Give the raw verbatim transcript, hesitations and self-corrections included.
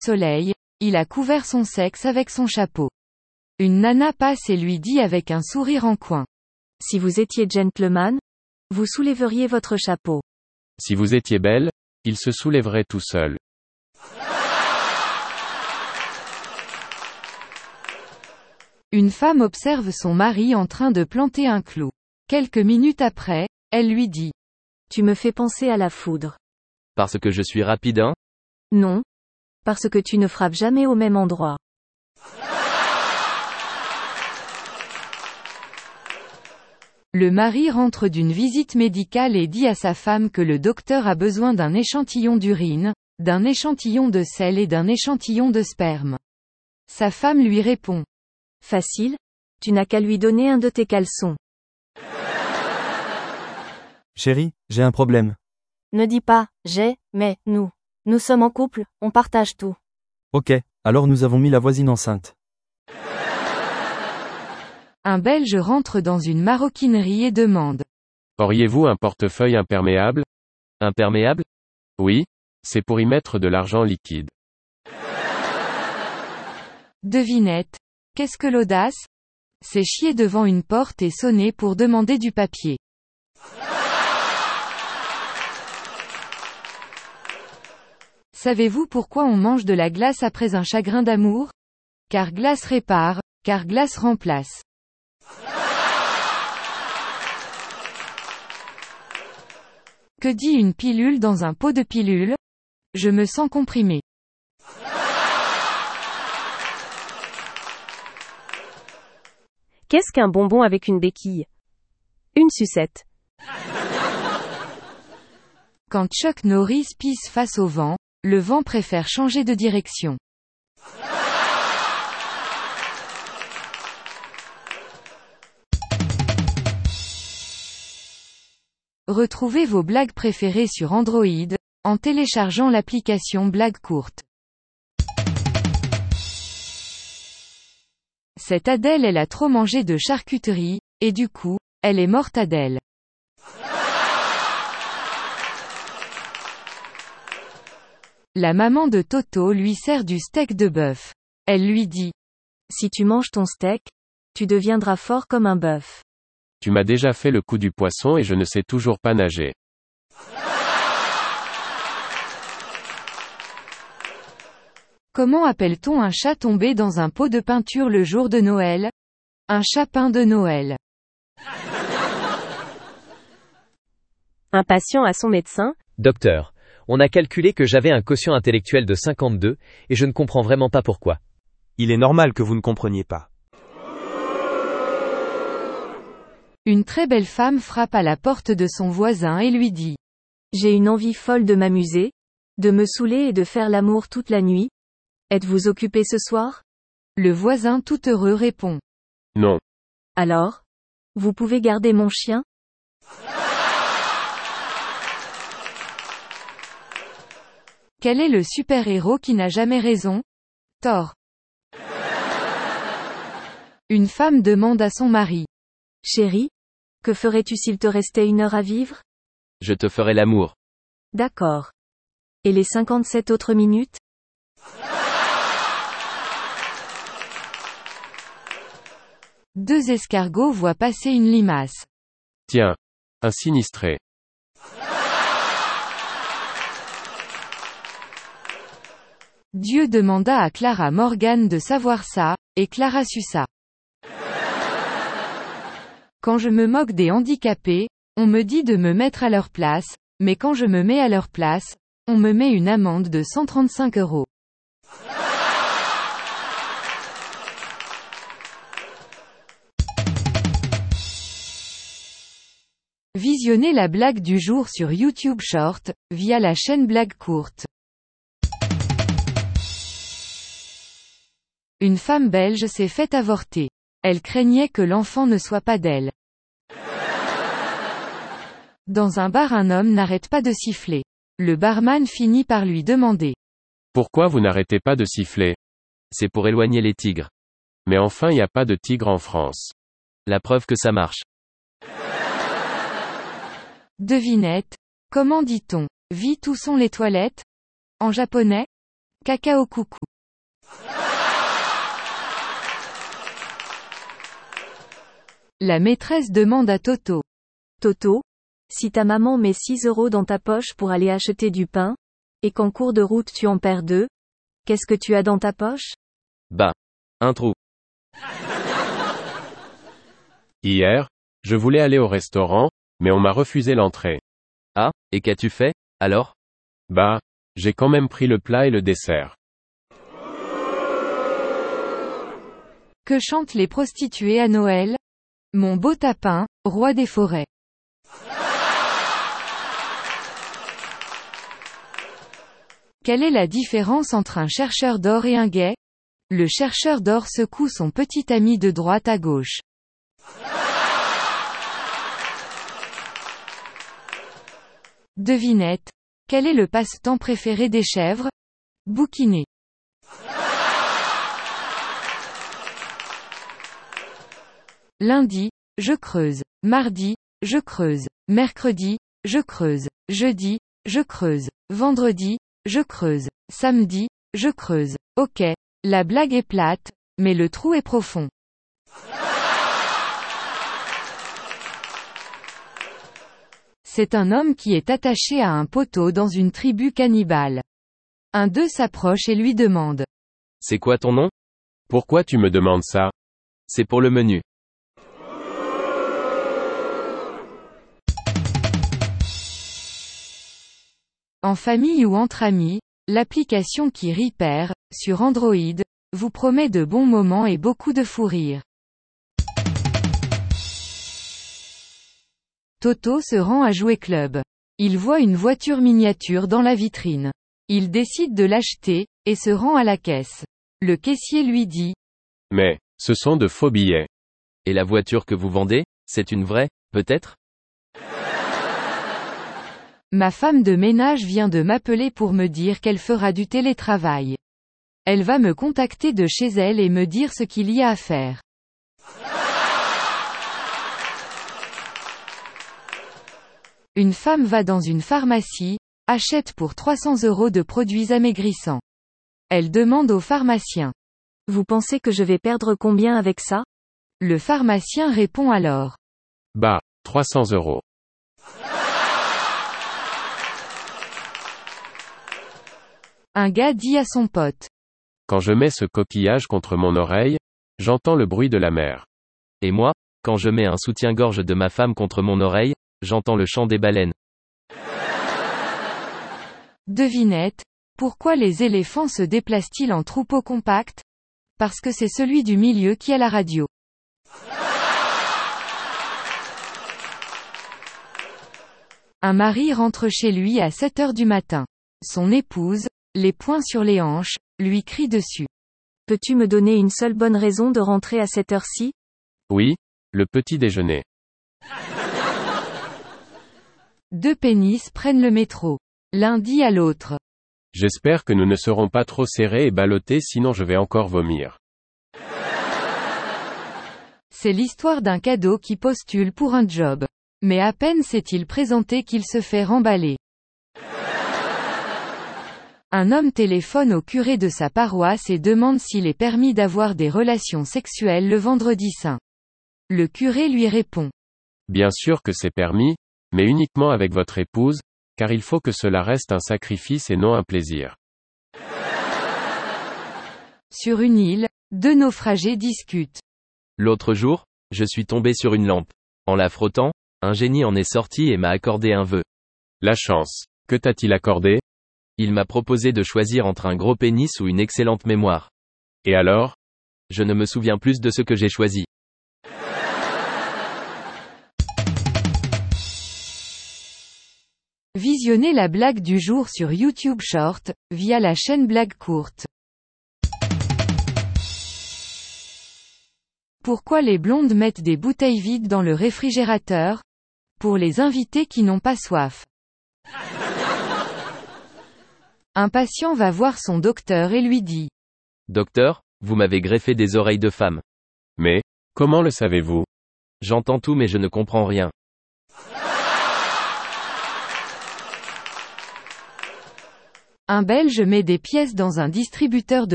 Soleil, il a couvert son sexe avec son chapeau. Une nana passe et lui dit avec un sourire en coin. Si vous étiez gentleman, vous soulèveriez votre chapeau. Si vous étiez belle, il se soulèverait tout seul. Une femme observe son mari en train de planter un clou. Quelques minutes après, elle lui dit. Tu me fais penser à la foudre. Parce que je suis rapide, hein? Non. Parce que tu ne frappes jamais au même endroit. Le mari rentre d'une visite médicale et dit à sa femme que le docteur a besoin d'un échantillon d'urine, d'un échantillon de sel et d'un échantillon de sperme. Sa femme lui répond. Facile, tu n'as qu'à lui donner un de tes caleçons. Chérie, j'ai un problème. Ne dis pas, j'ai, mais, nous. Nous sommes en couple, on partage tout. Ok, alors nous avons mis la voisine enceinte. Un Belge rentre dans une maroquinerie et demande. Auriez-vous un portefeuille imperméable? Imperméable? Oui. C'est pour y mettre de l'argent liquide. Devinette. Qu'est-ce que l'audace? C'est chier devant une porte et sonner pour demander du papier. Savez-vous pourquoi on mange de la glace après un chagrin d'amour? Car glace répare, car glace remplace. Que dit une pilule dans un pot de pilule? Je me sens comprimé. Qu'est-ce qu'un bonbon avec une béquille? Une sucette. Quand Chuck Norris pisse face au vent, le vent préfère changer de direction. Retrouvez vos blagues préférées sur Android, en téléchargeant l'application Blagues courtes. Cette Adèle elle a trop mangé de charcuterie, et du coup, elle est morte Adèle. La maman de Toto lui sert du steak de bœuf. Elle lui dit. Si tu manges ton steak, tu deviendras fort comme un bœuf. Tu m'as déjà fait le coup du poisson et je ne sais toujours pas nager. Comment appelle-t-on un chat tombé dans un pot de peinture le jour de Noël? Un chapin de Noël. Un patient à son médecin. Docteur, on a calculé que j'avais un quotient intellectuel de cinquante-deux, et je ne comprends vraiment pas pourquoi. Il est normal que vous ne compreniez pas. Une très belle femme frappe à la porte de son voisin et lui dit. J'ai une envie folle de m'amuser, de me saouler et de faire l'amour toute la nuit. Êtes-vous occupé ce soir? Le voisin tout heureux répond. Non. Alors? Vous pouvez garder mon chien? Quel est le super-héros qui n'a jamais raison? Thor. Une femme demande à son mari. Chérie, que ferais-tu s'il te restait une heure à vivre? Je te ferai l'amour. D'accord. Et les cinquante-sept autres minutes? Deux escargots voient passer une limace. Tiens. Un sinistré. Dieu demanda à Clara Morgan de savoir ça, et Clara sut ça. Quand je me moque des handicapés, on me dit de me mettre à leur place, mais quand je me mets à leur place, on me met une amende de cent trente-cinq euros. Visionnez la blague du jour sur YouTube Short, via la chaîne Blagues courtes. Une femme belge s'est fait avorter. Elle craignait que l'enfant ne soit pas d'elle. Dans un bar, un homme n'arrête pas de siffler. Le barman finit par lui demander. Pourquoi vous n'arrêtez pas de siffler? C'est pour éloigner les tigres. Mais enfin il n'y a pas de tigre en France. La preuve que ça marche. Devinette. Comment dit-on? Vite où sont les toilettes? En japonais? Cacao coucou. La maîtresse demande à Toto. Toto, si ta maman met six euros dans ta poche pour aller acheter du pain, et qu'en cours de route tu en perds deux, qu'est-ce que tu as dans ta poche? Bah. Un trou. Hier, je voulais aller au restaurant, mais on m'a refusé l'entrée. Ah, et qu'as-tu fait, alors? Bah, j'ai quand même pris le plat et le dessert. Que chantent les prostituées à Noël? Mon beau tapin, roi des forêts. Quelle est la différence entre un chercheur d'or et un gay? Le chercheur d'or secoue son petit ami de droite à gauche. Devinette. Quel est le passe-temps préféré des chèvres? Bouquiner. Lundi, je creuse. Mardi, je creuse. Mercredi, je creuse. Jeudi, je creuse. Vendredi, je creuse. Samedi, je creuse. Ok. La blague est plate, mais le trou est profond. C'est un homme qui est attaché à un poteau dans une tribu cannibale. Un d'eux s'approche et lui demande. C'est quoi ton nom? Pourquoi tu me demandes ça? C'est pour le menu. En famille ou entre amis, l'application qui Repair, sur Android, vous promet de bons moments et beaucoup de fou rire. Toto se rend à Jouet Club. Il voit une voiture miniature dans la vitrine. Il décide de l'acheter, et se rend à la caisse. Le caissier lui dit. Mais, ce sont de faux billets. Et la voiture que vous vendez, c'est une vraie, peut-être? Ma femme de ménage vient de m'appeler pour me dire qu'elle fera du télétravail. Elle va me contacter de chez elle et me dire ce qu'il y a à faire. Une femme va dans une pharmacie, achète pour trois cents euros de produits amaigrissants. Elle demande au pharmacien. Vous pensez que je vais perdre combien avec ça? Le pharmacien répond alors. Bah, trois cents euros. Un gars dit à son pote. Quand je mets ce coquillage contre mon oreille, j'entends le bruit de la mer. Et moi, quand je mets un soutien-gorge de ma femme contre mon oreille, j'entends le chant des baleines. Devinette. Pourquoi les éléphants se déplacent-ils en troupeau compact? Parce que c'est celui du milieu qui a la radio. Un mari rentre chez lui à sept heures du matin. Son épouse, les poings sur les hanches, lui crie dessus. Peux-tu me donner une seule bonne raison de rentrer à cette heure-ci? Oui, le petit déjeuner. Deux pénis prennent le métro. L'un dit à l'autre. J'espère que nous ne serons pas trop serrés et ballottés sinon je vais encore vomir. C'est l'histoire d'un cadeau qui postule pour un job. Mais à peine s'est-il présenté qu'il se fait remballer. Un homme téléphone au curé de sa paroisse et demande s'il est permis d'avoir des relations sexuelles le vendredi saint. Le curé lui répond. Bien sûr que c'est permis, mais uniquement avec votre épouse, car il faut que cela reste un sacrifice et non un plaisir. Sur une île, deux naufragés discutent. L'autre jour, je suis tombé sur une lampe. En la frottant, un génie en est sorti et m'a accordé un vœu. La chance. Que t'a-t-il accordé? Il m'a proposé de choisir entre un gros pénis ou une excellente mémoire. Et alors? Je ne me souviens plus de ce que j'ai choisi. Visionnez la blague du jour sur YouTube Short, via la chaîne Blague Courte. Pourquoi les blondes mettent des bouteilles vides dans le réfrigérateur? Pour les invités qui n'ont pas soif. Un patient va voir son docteur et lui dit. Docteur, vous m'avez greffé des oreilles de femme. Mais, comment le savez-vous? J'entends tout mais je ne comprends rien. Un Belge met des pièces dans un distributeur de